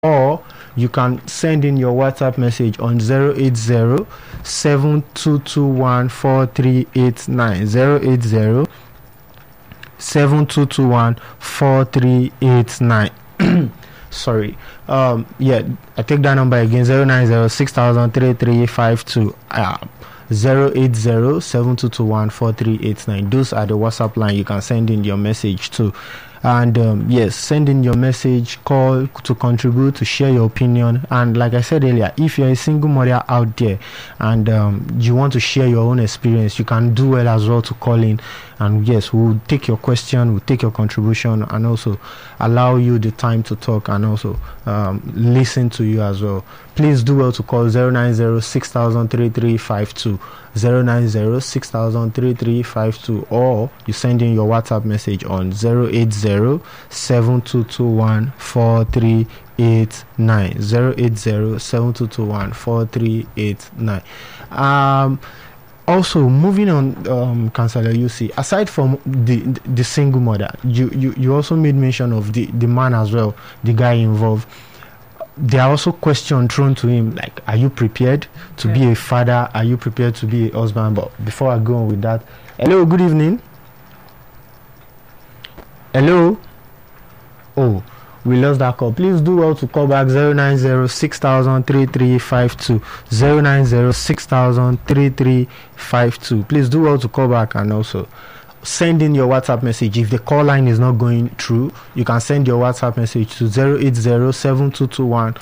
or you can send in your WhatsApp message on 080 7221 4389 080 7221 4389. Sorry. Yeah, I take that number again: 090 6000 3352. 080 7221 4389. Those are the WhatsApp line you can send in your message to. And yes, send in your message, call to contribute, to share your opinion. And like I said earlier, if you're a single mother out there and you want to share your own experience, you can do well as well to call in. And yes, we'll take your question, we'll take your contribution, and also allow you the time to talk and also listen to you as well. Please do well to call 090 6000 3352, 090 6000 3352, or you send in your WhatsApp message on 080 7221 4389, 080 7221 4389. Also, moving on, Councillor UC, aside from the single mother, you also made mention of the man as well, the guy involved. There are also questions thrown to him like, are you prepared to be a father? Are you prepared to be a husband? But before I go on with that, hello, good evening. Hello. Oh, we lost that call. Please do well to call back 090 6000 3352, 090 6000 3352. Please do well to call back, and also send in your WhatsApp message. If the call line is not going through, you can send your WhatsApp message to 080 7221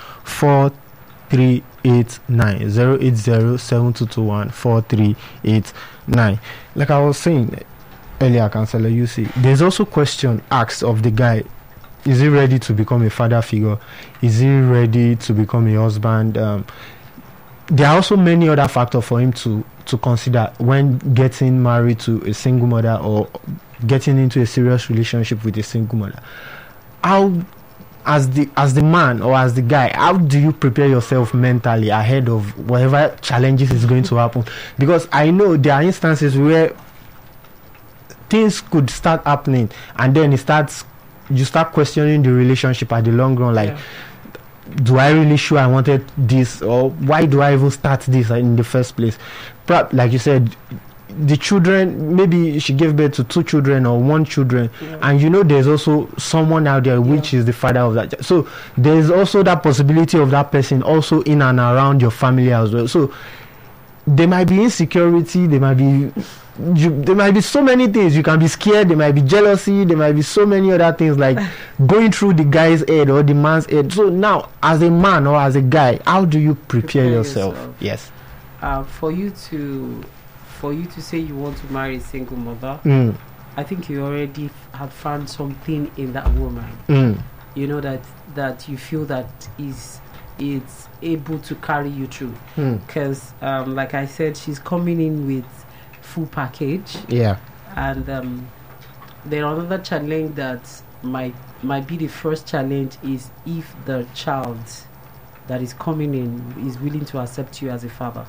4389, 080 7221 4389. Like I was saying earlier, Councillor UC, there's also question asked of the guy: is he ready to become a father figure? Is he ready to become a husband? There are also many other factors for him to consider when getting married to a single mother or getting into a serious relationship with a single mother. How, as the man or as the guy, how do you prepare yourself mentally ahead of whatever challenges is going to happen? Because I know there are instances where things could start happening, and then you start questioning the relationship at the long run, like, do I really sure I wanted this, or why do I even start this in the first place? Perhaps, like you said, the children, maybe she gave birth to 2 children or 1 children, and there's also someone out there which is the father of that. So there's also that possibility of that person also in and around your family as well. So there might be insecurity, there might be so many things. You can be scared, there might be jealousy, there might be so many other things like going through the guy's head or the man's head. So now, as a man or as a guy, how do you prepare yourself? Yes. For you to say you want to marry a single mother, I think you already have found something in that woman. You know that you feel that it's able to carry you through. Because, like I said, she's coming in with full package. And then another challenge that might be the first challenge is if the child that is coming in is willing to accept you as a father.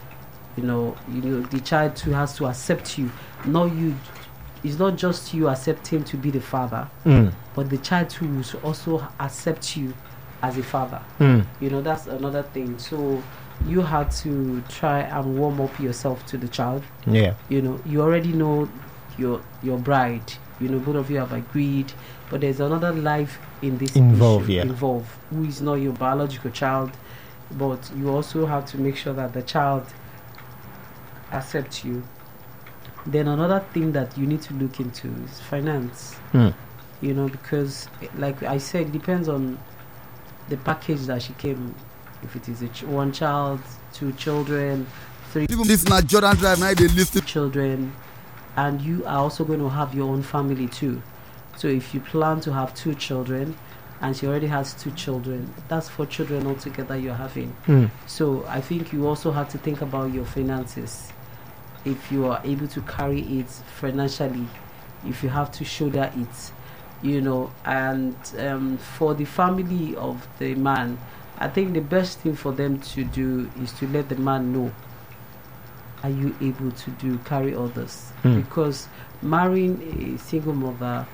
The child too has to accept you. Not you. It's not just you accepting to be the father, but the child too will also accept you as a father. That's another thing. So you have to try and warm up yourself to the child. You already know your bride. Both of you have agreed, but there's another life in this involved, who is not your biological child, but you also have to make sure that the child accepts you. Then another thing that you need to look into is finance. Because like I said, it depends on the package that she came. If it is 1 child, 2 children, 3 this not Jordan Drive, now they list children, and you are also going to have your own family too. So if you plan to have 2 children and she already has 2 children, that's 4 children altogether you're having. So I think you also have to think about your finances. If you are able to carry it financially, if you have to shoulder it, and for the family of the man, I think the best thing for them to do is to let the man know, are you able to carry others? Because marrying a single mother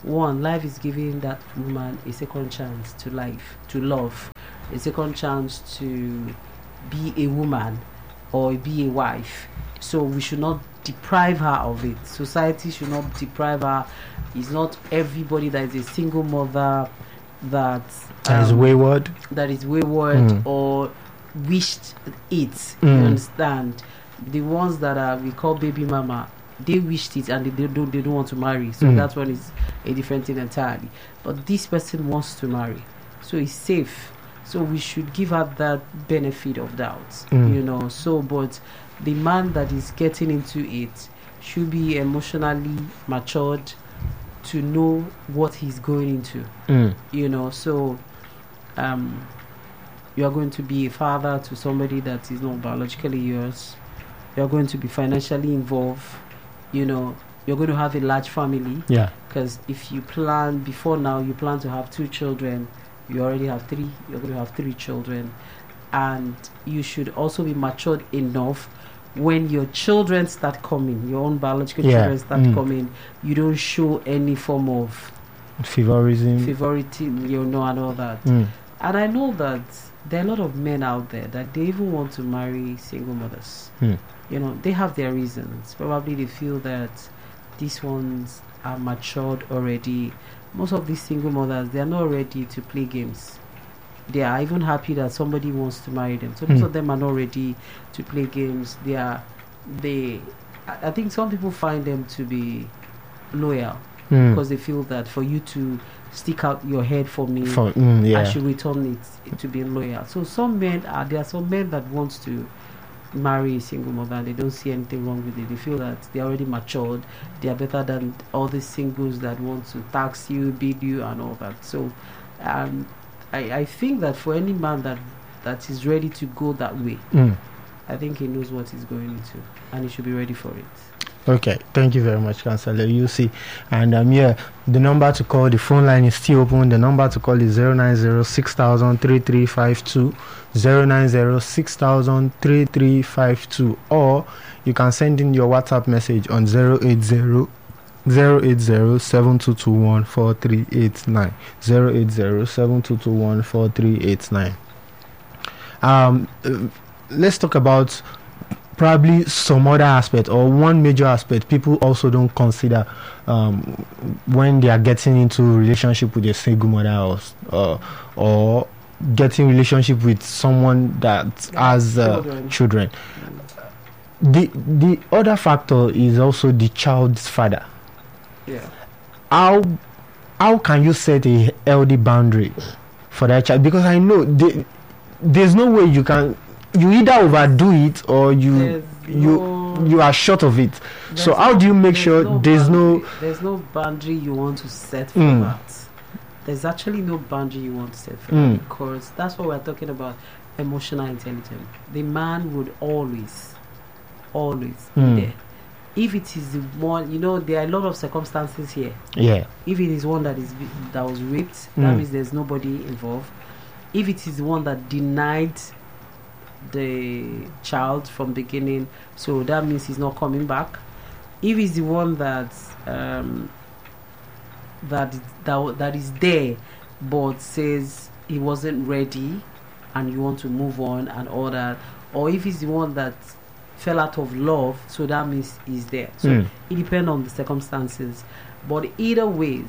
one, life is giving that woman a second chance to life, to love, a second chance to be a woman or be a wife. So we should not deprive her of it. Society should not deprive her. It's not everybody that is a single mother that is wayward. That is wayward or wished it. You understand? The ones that are we call baby mama, they wished it and they don't want to marry. So that one is a different thing entirely. But this person wants to marry, so it's safe. So we should give her that benefit of doubt, you know. So, but the man that is getting into it should be emotionally matured to know what he's going into, you know. So, you are going to be a father to somebody that is not biologically yours. You are going to be financially involved, you know. You're going to have a large family. Yeah. Because if you plan before now, you plan to have 2 children. You already have 3. You're going to have 3 children. And you should also be matured enough when your children start coming, your own biological children start coming, you don't show any form of favoritism, you know, and all that. And I know that there are a lot of men out there that they even want to marry single mothers. You know, they have their reasons. Probably they feel that these ones are matured already. Most of these single mothers, they are not ready to play games. They are even happy that somebody wants to marry them. So most of them are not ready to play games. I think some people find them to be loyal because they feel that for you to stick out your head for me, I should return it to be loyal. So there are some men that want to marry a single mother and they don't see anything wrong with it. They feel that they're already matured, they are better than all these singles that want to tax you, beat you and all that. So I think that for any man that is ready to go that way, I think he knows what he's going into and he should be ready for it. Okay, thank you very much, Councillor UC. And the number to call, the phone line is still open. The number to call is 090-6000-3352, 090-6000-3352, or you can send in your WhatsApp message on 080-7221-4389, 080-7221-4389. Let's talk about probably some other aspect or one major aspect people also don't consider when they are getting into relationship with a single mother or getting relationship with someone that has children. The other factor is also the child's father. Yeah. How can you set a healthy boundary for that child? Because I know there's no way you either overdo it or you are short of it. So how do you make sure there's no boundary you want to set for that? There's actually no boundary you want to set for that, because that's what we're talking about, emotional intelligence. The man would always be there. If it is the one, you know, there are a lot of circumstances here. Yeah. If it is one that was raped, that means there's nobody involved. If it is the one that denied the child from beginning, so that means he's not coming back. If he's the one that is there but says he wasn't ready and you want to move on and all that, or if he's the one that fell out of love, so that means he's there. So it depends on the circumstances, but either ways,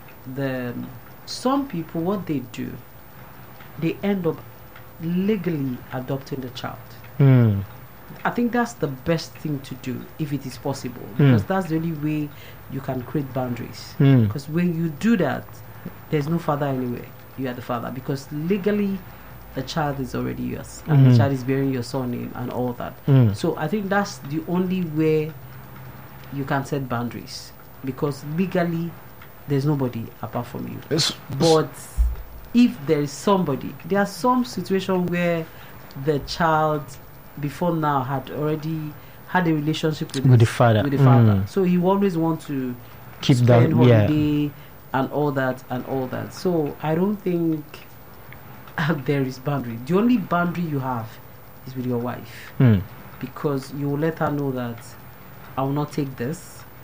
some people, what they do, they end up legally adopting the child. I think that's the best thing to do if it is possible, because that's the only way you can create boundaries. Because when you do that, there's no father anywhere. You are the father, because legally the child is already yours and the child is bearing your surname and all that. So I think that's the only way you can set boundaries, because legally there's nobody apart from you. But if there is somebody, there are some situations where the child before now had already had a relationship with the father. So he always want to keep spend that holiday and all that. So I don't think there is boundary. The only boundary you have is with your wife, because you will let her know that I will not take this.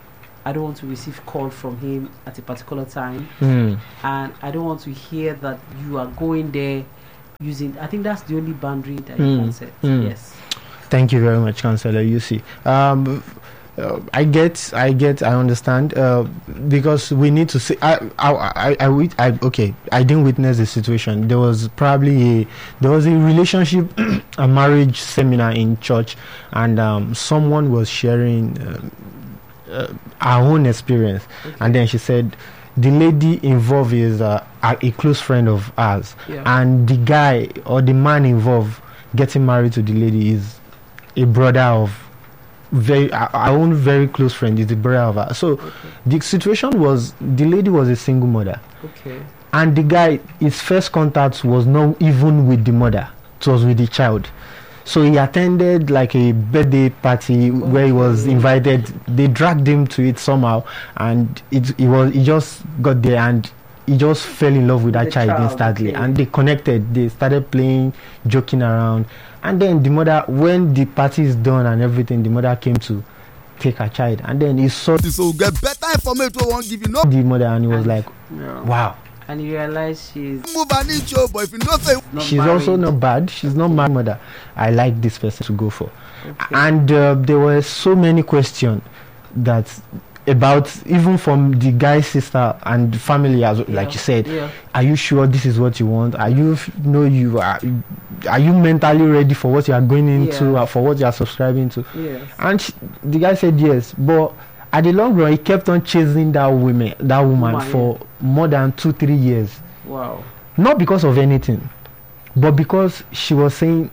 I don't want to receive call from him at a particular time, Mm. and I don't want to hear that you are going there using. I think that's the only boundary that you can set. Yes. Thank you very much, Counselor UC. I understand. Because we need to say. Okay. I didn't witness the situation. There was probably a relationship, a marriage seminar in church, and someone was sharing her own experience, and then she said the lady involved is a close friend of ours, and the guy or the man involved getting married to the lady is a brother of our own very close friend, is the brother of her. So the situation was the lady was a single mother, and the guy, his first contact was not even with the mother, it was with the child. So he attended like a birthday party where he was invited. They dragged him to it somehow, and he just got there and he just fell in love with that child instantly, and they connected. They started playing, joking around, and then the mother, when the party is done and everything, the mother came to take her child, and then he saw So get better information. Won't give you no. the mother, and he was like, wow. And you realize she's Move an inch, oh, but if you don't say not She's married. also not bad. She's not my mother. I like this person to go for. And there were so many questions that about, even from the guy's sister and family, as like you said, are you sure this is what you want? Are you are you mentally ready for what you are going into, for what you are subscribing to? And the guy said yes, but at the long run, he kept on chasing that woman for more than 2-3 years. Wow. Not because of anything, but because she was saying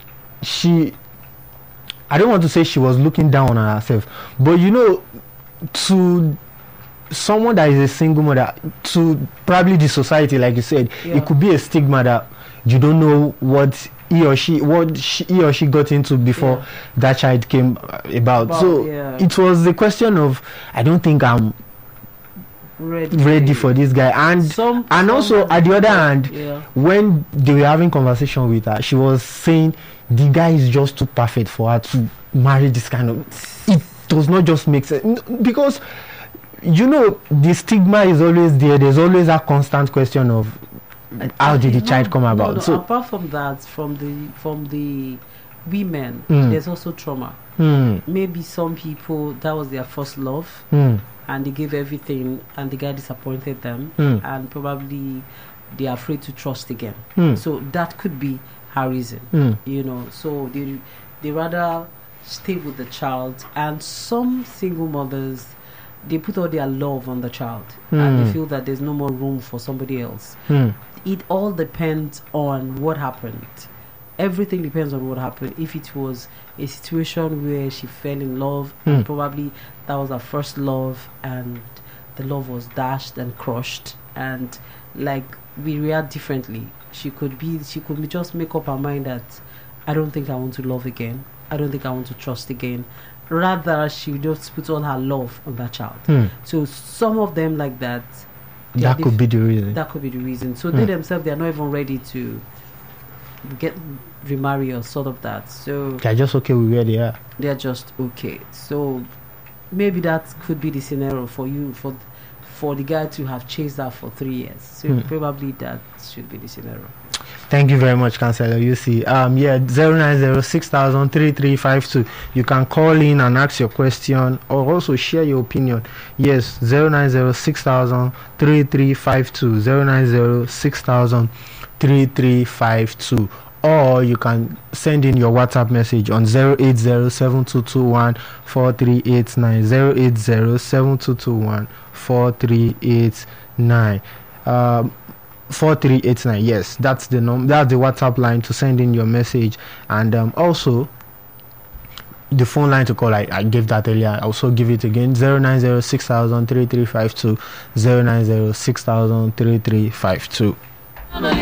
I don't want to say she was looking down on herself, but to someone that is a single mother, to probably the society, like you said, it could be a stigma that you don't know what he or she got into before that child came about. So it was the question of, I don't think I'm ready for this guy, and also at the other hand, when they were having conversation with her, she was saying the guy is just too perfect for her to marry this kind of. It does not just make sense, because the stigma is always there. There's always a constant question of how did the child come about. So apart from that, from the women, there's also trauma. Maybe some people, that was their first love, and they gave everything, and the guy disappointed them, and probably they are afraid to trust again. So that could be her reason. So they rather stay with the child. And some single mothers, they put all their love on the child, and they feel that there's no more room for somebody else. It all depends on what happened. Everything depends on what happened. If it was a situation where she fell in love, and probably that was her first love, and the love was dashed and crushed, and like we react differently. She could just make up her mind that I don't think I want to love again. I don't think I want to trust again. Rather, she just puts all her love on that child. So some of them like that. That could be the reason. That could be the reason. So they themselves, they are not even ready to remarry or sort of that. So they're just okay with where they are. They are just okay. So maybe that could be the scenario for you, for the guy to have chased her for 3 years. So probably that should be the scenario. Thank you very much, Counselor UC. 09060003352. You can call in and ask your question, or also share your opinion. Yes, 09060003352. 09060003352. Or you can send in your WhatsApp message on 08072214389. 08072214389. 4389. Yes, that's the that's the WhatsApp line to send in your message, and also the phone line to call. I gave that earlier. I also give it again. 09060003352. 09060003352.